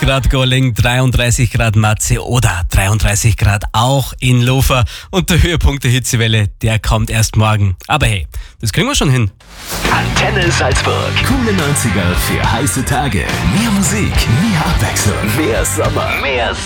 Grad Golling, 33 Grad Matze oder 33 Grad auch in Lofer. Und der Höhepunkt der Hitzewelle, der kommt erst morgen. Aber hey, das kriegen wir schon hin. Antenne Salzburg. Coole 90er für heiße Tage. Mehr Musik, mehr Abwechslung, mehr Sommer, mehr